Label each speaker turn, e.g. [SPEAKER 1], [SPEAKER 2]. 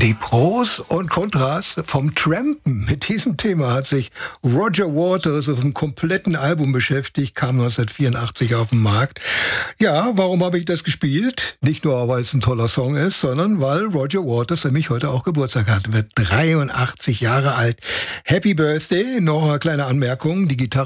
[SPEAKER 1] Die Pros und Kontras vom Trampen. Mit diesem Thema hat sich Roger Waters auf einem kompletten Album beschäftigt, kam 1984 auf den Markt. Ja, warum habe ich das gespielt? Nicht nur, weil es ein toller Song ist, sondern weil Roger Waters nämlich heute auch Geburtstag hat. Wird 83 Jahre alt. Happy Birthday. Noch eine kleine Anmerkung. Die Gitarre